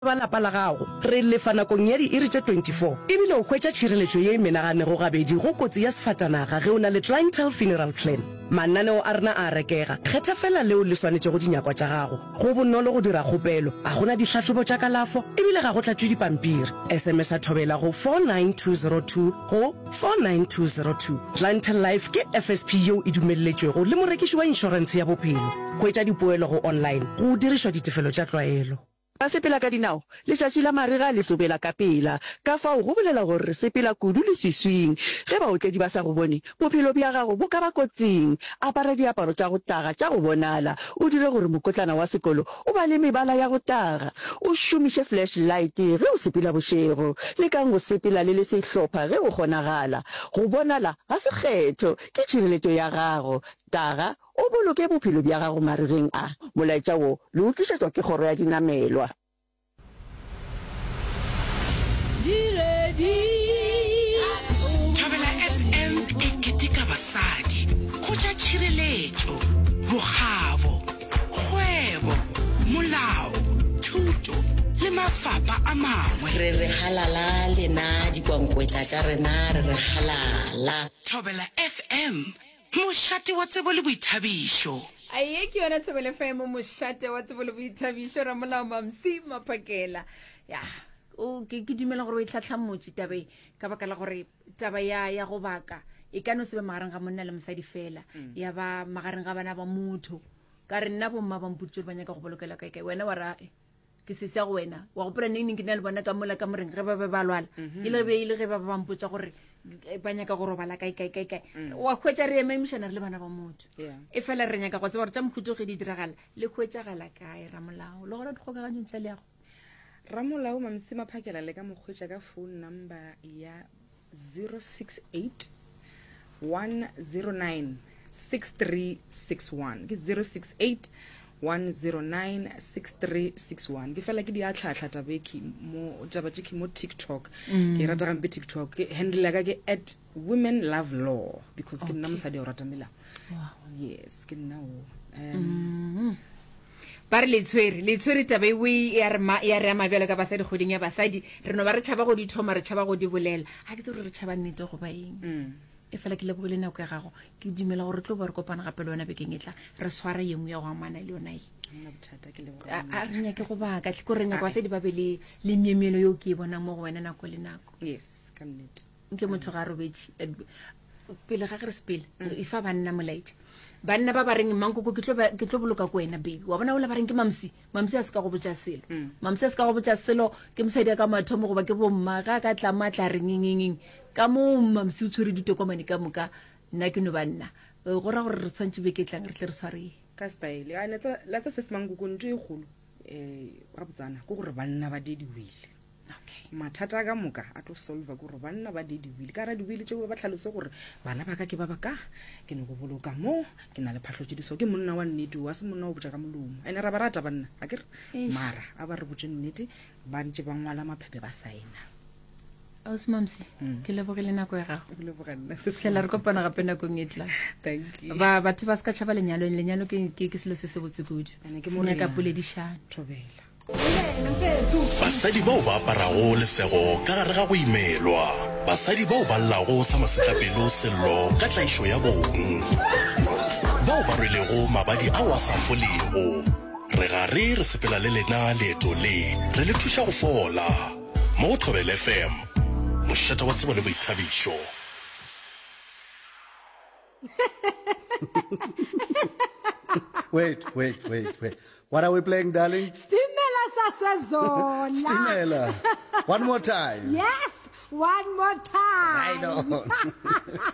ba lapa la gago re lefa nakong ya di-iri tše 24 ebile o hwetša tšhireletšo ye e menaganego gabedi go kotsi ya sefatanaga ge o na le clientele funeral plan. Mananeo a rena a rekega, kgetha fela leo le swanetše go dinyakwa tša gago. Go bonolo go dira kgopelo, a gona ditlhatlhobo tša kalafo ebile ga go tlatšwe dipampiri. SMS a thobela go 49202 go 49202. Clientele life ke FSP yeo e dumelletšwego le morekiši wa inšorense ya bophelo. Hwetša dipoelo go online go dirišwa ditefelo tša tlwaelo. Ba sepela ka dinao letšatši la marega le sobela ka pela ka fao go bolela gore re sepela kudu le seswing ge baotledi ba sa go bone bophelo bja gago bo ka ba kotsing. Apara diaparo tša go taga tša go bonala, o dire gore mokotlana wa sekolo o ba le mebala ya go taga, o šomiše flashlight ge o sepela bošego, le kang go sepela le sehlopha ge o kgonagala. Go bonala ga sekgetho ke tšhireletšo ya gago. Taga o boloke bophelo bja gago maregeng a molaetša wo le utlwišetswa ke kgoro ya dinamelwa. Thobela FM e ketika basadi go tša tšhireletšo, bogabo, kgwebo, molao, thuto le mafapha a mangwe. Re halala lena dikwankwetla tša rena re halala. Thobela FM mošate wa tsebo le boithabišo. Aye ke yona Thobela FM mošate wa tsebo le boithabišo ra molao Mamsi Maphakela. Ya o ke dumela gore o itlhatlhamotse tabe ka baka la gore taba ya go baka e ka no sebe magareng ga monna le mosadi fela ya ba magareng ga bana ba motho ka re nna bomma ba mputse ba nyaka go bolokela kae wena wa rae ke se tsa go wena wa go pela neng ke na le bona ka mola ka moreng ge ba lwala ile be ile ge ba mputsa gore ba nyaka go robala kae wa khwetša re ememishana re le bana ba motho e fela re nyaka go tseba gore tša mokhuto ge di diragala le khwetšagala kae ramolao le gore dikgokaganyong tša leago Ramolao Mamsi Maphakela le ka mokgwetša ka phone number ya 068 109 6361 ke 068 109 6361 ke fela ke di atlhatlha tabeki mo jabatiki mo TikTok ke rata gampe TikTok ke handle ka ke @womenlovelaw because ke nna mosadi o rata melao. Yes ke nna o ba re le tshwere tabe we ya re mabjalo ka basadi kgoding ya basadi re no ba re tšhaba go di thoma re tšhaba go di bolela ga ke tse gore re tšhaba nnete go ba eng e fela ke lebogile nako ya gago ke dumela gore re tlo ba re kopana gape le yona bekeng e tla re swara yengwe ya go amana le yona a re nyake go baka tle ko re nyaka basadi ba be le miemelo yo ke e bonang mo go wena nako le nako. Yes ka nnete nke motho ga robetše pele ga ge re sepele e fa banna molaetša banna ba reng mankoko ke tlo boloka ko wena baby wa bona o la ba reng ke mamsi a se ka go botša selo mamsi a se ka go botša selo ke mosadi ka mathomo goba ke bomma ga ka tlama tla rengengeng ka mo mamsi o tshwere ditokomane ka moka nna ke no banna go ra gore re tshwantse be ke tlang re tle re sware ka style a letsa se se mankoko ntho e kgolo ra botsana go gore banna ba dediwile mathata ka moka a tlo solva gore banna ba dediwile ka ra diwile tšeo ba tlhalose gore bana ba ka ke ba baka ke ne go boloka mo ke na le phatlho tšediso ke monna wa nnete wa se monna o botša ka molomo ene ra ba rata banna a kere mara a ba re botše nnete ba ntše ba ngwala maphephe ba saena. Mamsi ke lebogile nako ya gago ke lebogana fela re kopana gape nakong e tlang. Thank you batho ba se ka tšhaba lenyalo ke selo se se botse kudu senyaka poledišane thobela basadi bao ba aparago lesego ka gare ga go imelwa, basadi bao ba llago sa masetlapelo sello ka tlaišo ya bong, bao ba rwelego mabadi ao a sa folego. Re gare re sepela le lena leeto le re le thuša go fola mo Thobela FM mošate wa tsebo le boithabišo. Wait. What are we playing, darling? Stimela Sasazona. Stimela. One more time. Yes, one more time. I know.